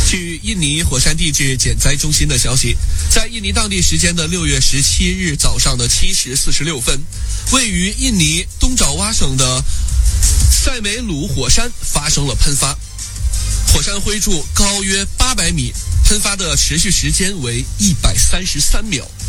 据印尼火山地质减灾中心的消息，在印尼当地时间的6月17日早上的7时46分，位于印尼东爪哇省的塞梅鲁火山发生了喷发，火山灰柱高约800米，喷发的持续时间为133秒。